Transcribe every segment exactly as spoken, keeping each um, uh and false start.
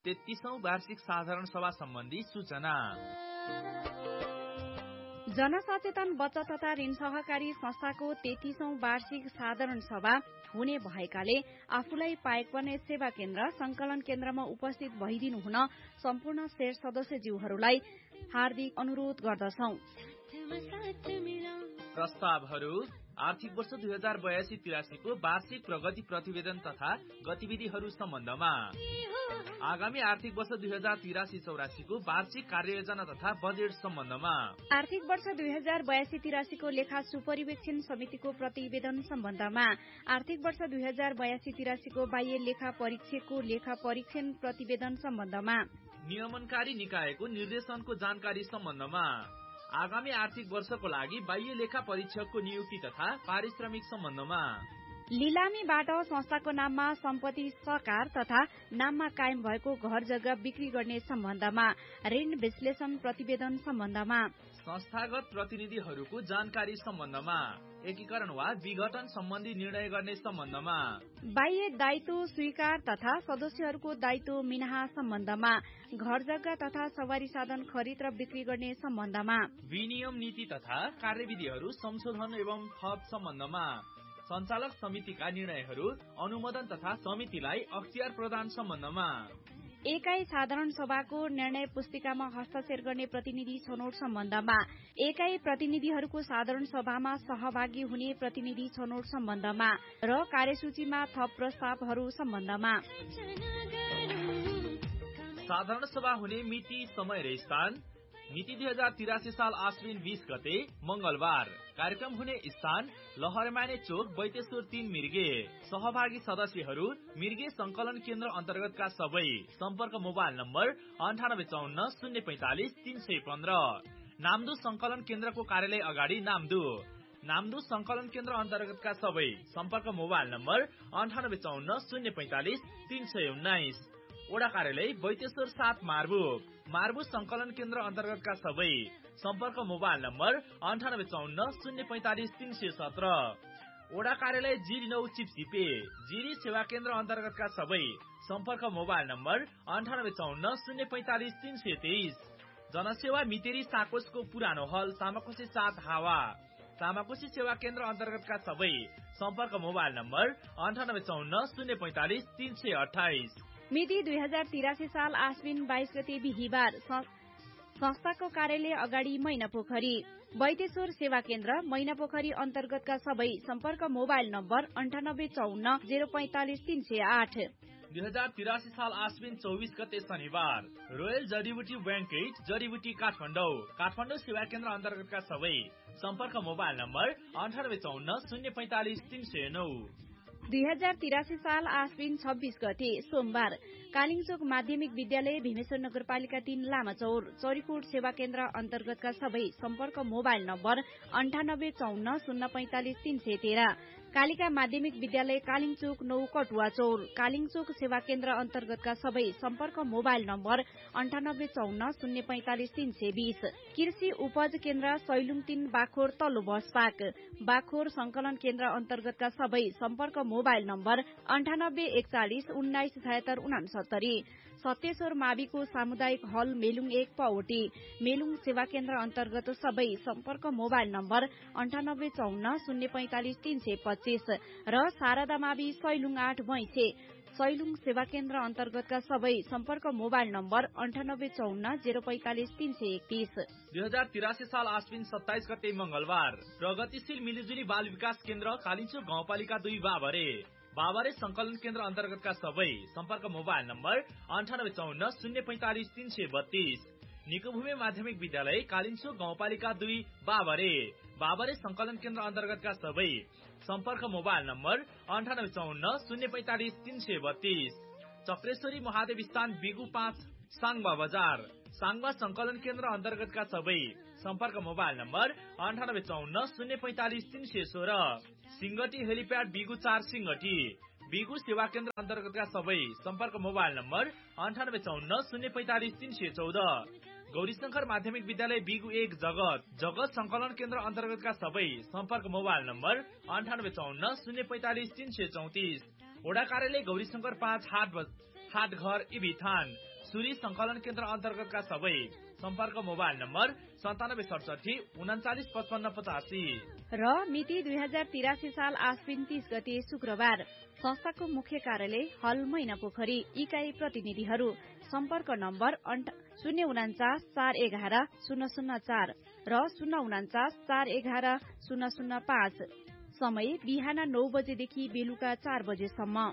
तेत्तीसौं वार्षिक साधारण सभा सम्बन्धी सूचना। जनसचेतन बचत तथा ऋण सहकारी संस्थाको तेत्तीसौं वार्षिक साधारण सभा हुने भएकाले आफूलाई पाएक पर्ने सेवा केन्द्र संकलन केन्द्रमा उपस्थित भइदिनु हुन सम्पूर्ण शेर सदस्यज्यूहरूलाई हार्दिक अनुरोध गर्दछौ। प्रस्तावहरू आर्थिक वर्ष दुई हजार बयासी तिरासीको वार्षिक प्रगति प्रतिवेदन तथा गतिविधिहरू सम्बन्धमा, आगामी आर्थिक वर्ष दुई हजार तिरासी चौरासीको वार्षिक कार्ययोजना तथा बजेट सम्बन्धमा, आर्थिक वर्ष दुई हजार बयासी तिरासीको लेखा सुपरिवेक्षण समितिको प्रतिवेदन सम्बन्धमा, आर्थिक वर्ष दुई हजार बयासी तिरासीको बाह्य लेखा परीक्षकको लेखा परीक्षण प्रतिवेदन सम्बन्धमा, नियमनकारी निकायको निर्देशनको जानकारी सम्बन्धमा, आगामी आर्थिक वर्षको लागि बाह्य लेखा परीक्षकको नियुक्ति तथा पारिश्रमिक सम्बन्धमा, लिलामीबाट संस्थाको नाममा सम्पत्ति सरकार तथा नाममा कायम भएको घर जग्गा बिक्री गर्ने सम्बन्धमा, ऋण विश्लेषण प्रतिवेदन सम्बन्धमा, संस्थागत प्रतिनिधिहरूको जानकारी सम्बन्धमा, एकीकरण वा विघटन सम्बन्धी निर्णय गर्ने सम्बन्धमा, बाह्य दायित्व स्वीकार तथा सदस्यहरूको दायित्व मिनाहा सम्बन्धमा, घर जग्गा तथा सवारी साधन खरिद र बिक्री गर्ने सम्बन्धमा, विनियम नीति तथा कार्यविधिहरू संशोधन एवं थप सम्बन्धमा, सञ्चालक समितिका निर्णयहरू अनुमोदन तथा समितिलाई अख्तियार प्रदान सम्बन्धमा, एकाई साधारण सभाको निर्णय पुस्तिकामा हस्ताक्षर गर्ने प्रतिनिधि छनौट सम्बन्धमा, एकाई प्रतिनिधिहरूको साधारण सभामा सहभागी हुने प्रतिनिधि छनौट सम्बन्धमा र कार्यसूचीमा थप प्रस्तावहरू सम्बन्धमा, साधारण सभा हुने मिति, समय र स्थान, मिति दुई हजार तिरासी साल आश्विन बीस गते मंगलबार, कार्यक्रम हुने स्थान लहरमाने चोक बैतेश्वर तीन मिर्गे, सहभागी सदस्यहरू मिर्गे संकलन केन्द्र अन्तर्गतका सबै, सम्पर्क मोबाइल नम्बर अन्ठानब्बे चौन्न शून्य पैंतालिस तीन सय पन्ध्र, नामदु संकलन केन्द्रको कार्यालय अगाडि नामदु, नामदु संकलन केन्द्र अन्तर्गतका सबै, सम्पर्क मोबाइल नम्बर अन्ठानब्बे चौन्न शून्य पैंतालिस तीन सय उन्नाइस, ओडा कार्यालय बैतेश्वर सात मार्बु, मार्बु संकलन केन्द्र अन्तर्गतका सबै, सम्पर्क मोबाइल नम्बर अन्ठानब्बे चौन्न शून्य पैंतालिस तीन सय सत्र, ओडा कार्यालय जिरी नौ चिप्सिपे, जिरी सेवा केन्द्र अन्तर्गतका सबै, सम्पर्क मोबाइल नम्बर अन्ठानब्बे चौन्न शून्य पैंतालिस तीन सय तेइस, जनसेवा मितेरी साकोसको पुरानो हल सामाकोशी सात हावा, सामाकोशी सेवा केन्द्र अन्तर्गतका सबै, सम्पर्क मोबाइल नम्बर अन्ठानब्बे चौन्न शून्य पैंतालिस तीन सय अठाइस। मिति दुई हजार तिरासी साल आश्विन बाइस गते बिहिबार, संस्थाको कार्यालय अगाडि मैनापोखरी, बैतेश्वर सेवा केन्द्र मैनापोखरी अन्तर्गतका सबै, सम्पर्क मोबाइल नम्बर अन्ठानब्बे चौन्न जेरो पैंतालिस तीन सय आठ। दुई हजार तिरासी साल आश्विन चौबीस गते शनिबार, रोयल जडीबुटी बैंकेट जडीबुटी काठमाडौँ, काठमाडौँ सेवा केन्द्र अन्तर्गतका सबै, सम्पर्क मोबाइल नम्बर अन्ठानब्बे चौन्न शून्य पैंतालिस तीन सय नौ। दुई हजार तिरासी साल आश्विन छब्बीस गते सोमबार, कालिङचोक माध्यमिक विद्यालय भीमेश्वर नगरपालिका तीन लामाचौर, चौरीकोट सेवा केन्द्र अन्तर्गतका सबै, सम्पर्क मोबाइल नम्बर अन्ठानब्बे चौन्न शून्य पैंतालिस तीन सय तेह्र, कालिका माध्यमिक विद्यालय कालिङचोक नौ कटुवा चौर, कालिङचोक सेवा केन्द्र अन्तर्गतका सबै, सम्पर्क मोबाइल नम्बर अन्ठानब्बे चौन्न शून्य पैंतालिस तीन सय बीस, कृषि उपज केन्द्र सैलुङ तीन बाखोर तल्लो बसपाक, बाखोर संकलन केन्द्र अन्तर्गतका सबै, सम्पर्क मोबाइल नम्बर अन्ठानब्बे एकचालिस उन्नाइस छयत्तर उनासत्तरी, सत्तेश्वर माविको सामुदायिक हल मेलुङ एक पौटी, मेलुङ सेवा केन्द्र अन्तर्गत सबै, सम्पर्क मोबाइल नम्बर अन्ठानब्बे चौन्न शून्य पैंतालिस तीन सय पच्चीस र शारदा मावि सैलुङ आठ भैंसे, सैलुङ सेवा केन्द्र अन्तर्गतका सबै, सम्पर्क मोबाइल नम्बर अन्ठानब्बे चौन्न जेरो पैंतालिस तीन सय एकतीस। दुई हजार तिरासी साल आश्विन सत्ताइस गते मंगलबार, प्रगतिशील मिलिजुली बाल विकास केन्द्र कालिचोक गाउँपालिका दुई बाबरे, बाबरे संकलन केन्द्र अन्तर्गतका सबै, सम्पर्क मोबाइल नम्बर अन्ठानब्बे चौन्न शून्य पैंतालिस तीन सय बत्तीस, निकोभूमि माध्यमिक विद्यालय कालिचोक गाउँपालिका दुई बाबरे, बाबरे संकलन केन्द्र अन्तर्गतका सबै, सम्पर्क मोबाइल नम्बर अन्ठानब्बे चौन्न शून्य पैंतालिस तीन सय बत्तीस, चक्रेश्वरी महादेव स्थान बिगु पाँच साङबा बजार, साङबा संकलन केन्द्र अन्तर्गतका सबै, सम्पर्क मोबाइल नम्बर अन्ठानब्बे चौन्न शून्य पैंतालिस तीन सय सोह्र, सिंगटी हेलिप्याड बिगु चार सिंगटी, बिगु सेवा केन्द्र अन्तर्गतका सबै, सम्पर्क मोबाइल नम्बर अन्ठानब्बे चौन्न शून्य पैंतालिस तीन सय चौध, गौरीशंकर माध्यमिक विद्यालय बिगु एक जगत, जगत संकलन केन्द्र अन्तर्गतका सबै, सम्पर्क मोबाइल नम्बर अन्ठानब्बे चौन्न शून्य पैंतालिस तीन सय चौतिस, वडा कार्यालय गौरीशंकर पाँच हाट हाट घर इबिथान, सूरी संकलन केन्द्र अन्तर्गतका सबै सम्पर्क मोबाइल नम्बर सन्तानब्बे सडसठी उन्चालिस पचपन्न पचासी र मिति दुई हजार तिरासी साल आश्विन तीस गते शुक्रबार संस्थाको मुख्य कार्यालय हल मैना पोखरी इकाई प्रतिनिधिहरू सम्पर्क नम्बर शून्य उनाचास चार एघार शून्य शून्य चार र शून्य उनाचास चार एघार शून्य शून्य पाँच समय बिहान नौ बजेदेखि बेलुका चार बजेसम्म।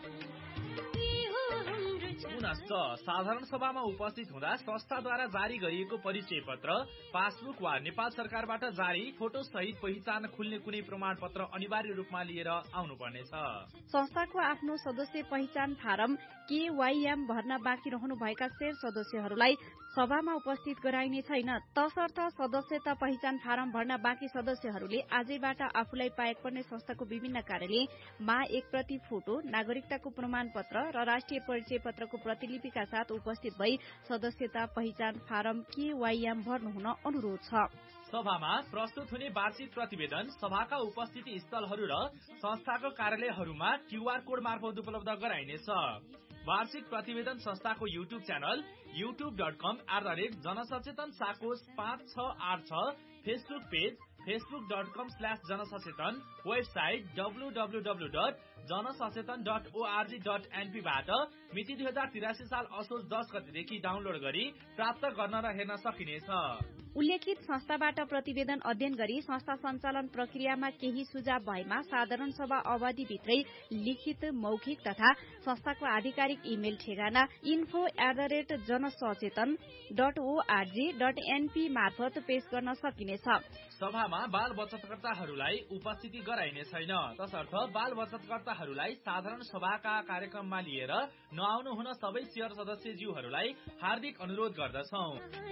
पुनश्च साधारण सभामा उपस्थित हुँदा संस्थाद्वारा जारी गरिएको परिचय पत्र, पासबुक वा नेपाल सरकारबाट जारी फोटो सहित पहिचान खुल्ने कुनै प्रमाण पत्र अनिवार्य रूपमा लिएर आउनुपर्नेछ। संस्थाको आफ्नो सदस्य पहिचान फारम केवाईएम भर्न बाँकी रहनु भएका शेर सदस्यहरूलाई सभामा उपस्थित गराइने छैन। तसर्थ सदस्यता पहिचान फारम भर्न बाँकी सदस्यहरूले आजैबाट आफूलाई पाएक पर्ने संस्थाको विभिन्न कार्यालयमा एक प्रति फोटो, नागरिकताको प्रमाण पत्र र राष्ट्रिय परिचय पत्रको प्रतिलिपिका साथ उपस्थित भई सदस्यता पहिचान फारम केवाईएम भर्नुहुन अनुरोध छ। सभामा प्रस्तुत हुने वार्षिक प्रतिवेदन सभाका उपस्थिति स्थलहरू र संस्थाको कार्यालयहरूमा क्यूआर कोड मार्फत उपलब्ध गराइनेछ। वार्षिक प्रतिवेदन संस्थाको YouTube channel YouTube dot com at the rate जनसचेतन साकोस पाँच छ आठ छ, Facebook page Facebook dot com slash जनसचेतन, website W W W dot जनसचेतन dot ORG dot एनपीबाट मिति दुई हजार तिरासी साल असोज दस गतेदेखि डाउनलोड गरी प्राप्त गर्न र हेर्न सकिनेछ। उल्लेखित संस्थाबाट प्रतिवेदन अध्ययन गरी संस्था सञ्चालन प्रक्रियामा केही सुझाव भएमा साधारण सभा अवधिभित्रै लिखित, मौखिक तथा संस्थाको आधिकारिक इमेल ठेगाना info at the rate जनसचेतन dot ORG dot NP मार्फत पेश गर्न सकिनेछ। सभामा बाल बचतकर्ताहरूलाई उपस्थिति गराइने छैन। तसर्थ बाल बचतकर्ताहरूलाई साधारण सभाका कार्यक्रममा लिएर नआउनु हुन सबै शेयर सदस्यज्यूहरूलाई हार्दिक अनुरोध गर्दछौं।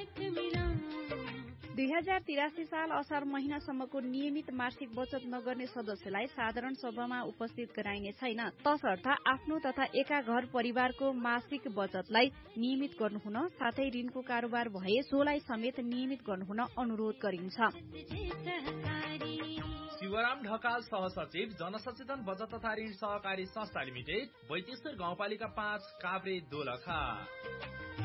दुई हजार तिरासी साल असार महिनासम्मको नियमित मासिक बचत नगर्ने सदस्यलाई साधारण सभामा उपस्थित गराइने छैन। तसर्थ आफ्नो तथा एका घर परिवारको मासिक बचतलाई नियमित गर्नुहुन साथै ऋणको कारोबार भए सोलाई समेत नियमित गर्नुहुन अनुरोध गरिन्छ। शिवराम ढकाल, सहसचिव, जनसचेतन बचत तथा ऋण सहकारी संस्था लिमिटेड, बैतेश्वर गाउँपालिका पाँच, काभ्रे, दोलखा।